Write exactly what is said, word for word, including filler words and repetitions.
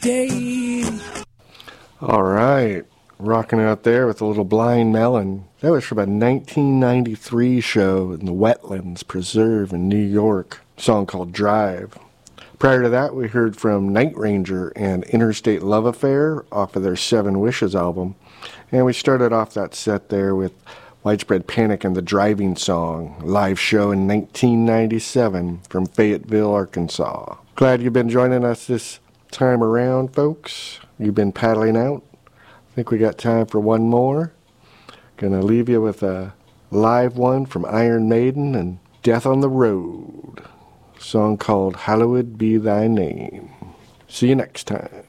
day. All right. Rocking out there with a little Blind Melon. That was from a nineteen ninety-three show in the Wetlands Preserve in New York. A song called Drive. Prior to that, we heard from Night Ranger and Interstate Love Affair off of their Seven Wishes album. And we started off that set there with Widespread Panic and the Driving Song, live show in nineteen ninety-seven from Fayetteville, Arkansas. Glad you've been joining us this time around, folks. You've been paddling out. I think we got time for one more. Gonna leave you with a live one from Iron Maiden and Death on the Road. A song called Hallowed Be Thy Name. See you next time.